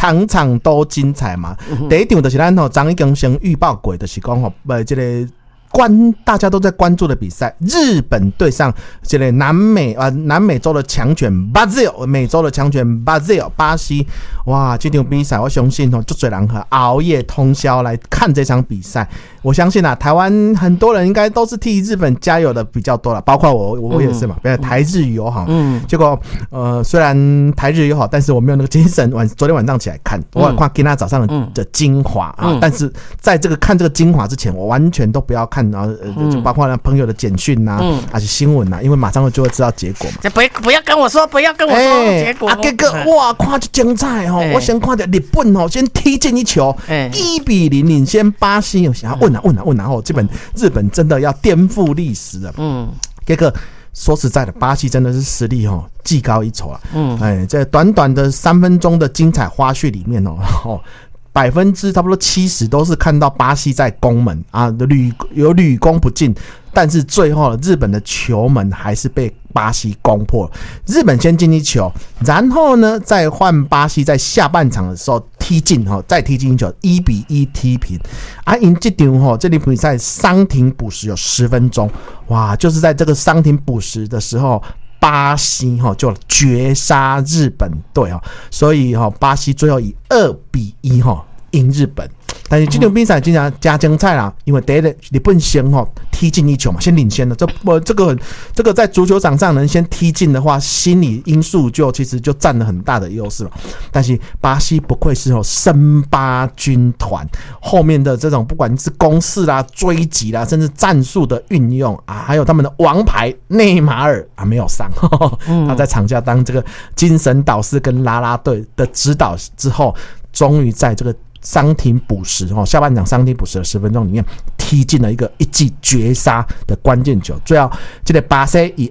场场都精彩嘛。第一场就是咱吼张已经先预报过，就是讲吼，这个大家都在关注的比赛，日本对上这个南美洲的强权 Brazil， 美洲的强权 Brazil 巴西。哇，这场比赛我相信很多人熬夜通宵来看这场比赛。我相信台湾很多人应该都是替日本加油的比较多了，包括我也是嘛。台日友好，结果虽然台日友好，但是我没有那个精神。昨天晚上起来看，我看今天早上的精华啊，但是在这个看这个精华之前，我完全都不要看。然后就包括朋友的简讯啊，还是新闻啊，因为马上就会知道结果嘛。 不要跟我说，结果。 结果哇，看就精彩哦！我先看到日本哦，先踢进一球，1-0领先巴西。想要问啊，后这本日本真的要颠覆历史了。结果说实在的，巴西真的是实力技高一筹了。在短短的3分钟的精彩花絮里面差不多70%都是看到巴西在攻门啊，屡攻不进，但是最后日本的球门还是被巴西攻破了。日本先进一球，然后呢再换巴西在下半场的时候再踢进一球，1-1踢平。因这场这里比赛伤停补时有10分钟，哇，就是在这个伤停补时的时候。巴西就绝杀日本队，所以巴西最后以2-1赢日本。但是这场比赛经常加精彩啦，因为第一日本先踢进一球嘛，先领先了。这个在足球场上能先踢进的话，心理因素其实就占了很大的优势嘛。但是巴西不愧是森巴军团，后面的这种不管是攻势啦、追击啦，甚至战术的运用啊，还有他们的王牌内马尔没有上，他在场下当这个精神导师跟啦啦队的指导之后，终于在这个伤停补时下半场伤停补时的10分钟里面踢进了一记绝杀的关键球，最后这个巴西以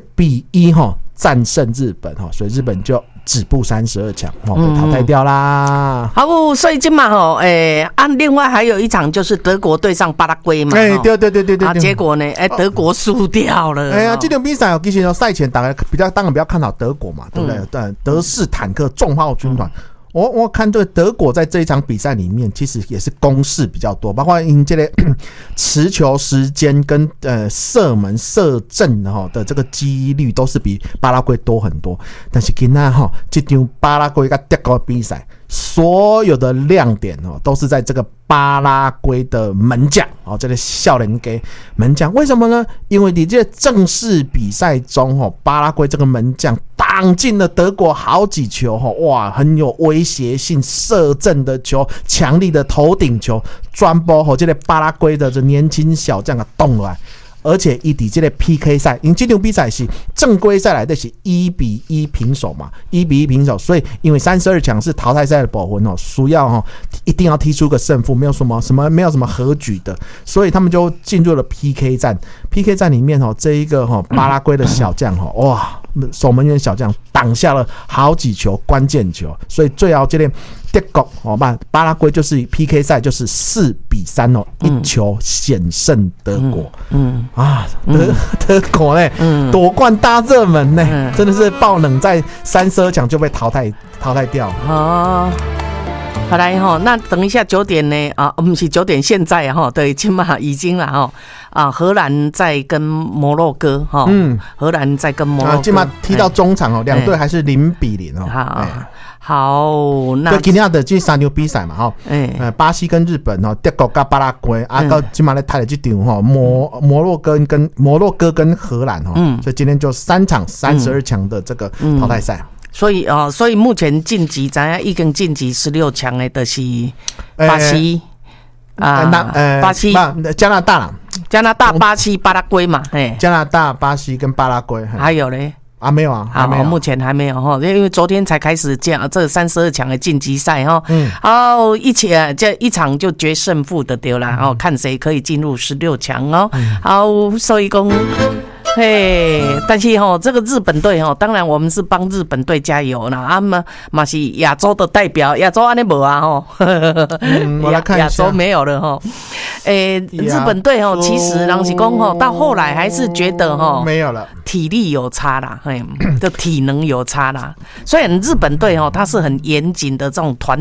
2-1战胜日本，所以日本就止步32强，被淘汰掉啦。 好，所以今嘛另外还有一场就是德国对上巴拉圭嘛，对，结果呢，德国输掉了。 这场比赛其实赛前当然比较看好德国嘛，对不对？对，德式坦克重炮军团。我看这个德国在这一场比赛里面，其实也是攻势比较多，包括因这个持球时间跟射门射正的这个几率都是比巴拉圭多很多。但是今天这场巴拉圭跟德国的比赛，所有的亮点都是在这个巴拉圭的门将这个少年给门将。为什么呢？因为你这正式比赛中巴拉圭这个门将挡进了德国好几球，哇，很有威胁性射正的球，强力的头顶球，专波这个巴拉圭的这年轻小将动来。而且他在这个 PK 赛，因为这场比赛是正规赛来的是1-1平手嘛，1-1平手，所以因为32强是淘汰赛的部分需要一定要踢出个胜负，没有什么和局的，所以他们就进入了 PK 战。PK 战里面这一个巴拉圭的小将哇，守门员小将挡下了好几球关键球，所以最后这个德国巴拉圭就是PK 赛就是4-3一球险胜德国。德国夺冠大热门真的是爆冷，在32强就被淘汰掉。 好来那等一下9点呢不是9点，现在对，起码已经了荷兰在跟摩洛哥荷兰在跟摩洛哥， 起码踢到中场两队还是0-0 好，那今天的这3场比赛嘛巴西跟日本德国跟巴拉圭到今晚来踢的这场摩洛哥跟荷兰所以今天就3场32强的这个淘汰赛。 所以目前晋级咱要已经晋级16强的就是巴西巴西加拿大啦， 加拿大、巴西、巴拉圭嘛， 加拿大、巴西跟巴拉圭， 还有嘞。 没有啊，还没有， 目前还没有因为昨天才开始这32强的晋级赛这一场就决胜负的对啦看谁可以进入16强好，所以说但是这个日本队当然我们是帮日本队加油啦嘛是亚洲的代表，亚洲安尼无我来看一下， 亚洲没有了日本队其实人是说到后来还是觉得没有了， 体力有差啦的体能有差啦，虽然日本队它是很严谨的这种团